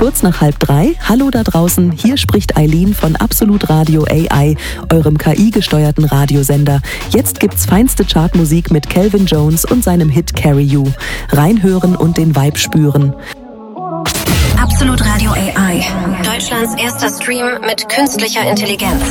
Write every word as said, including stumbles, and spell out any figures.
kurz nach halb drei. Hallo da draußen, hier spricht Eileen von Absolut Radio A I, eurem K I-gesteuerten Radiosender. Jetzt gibt's feinste Chartmusik mit Calvin Jones und seinem Hit Carry You. Reinhören und den Vibe spüren. Absolut Radio A I, Deutschlands erster Stream mit künstlicher Intelligenz.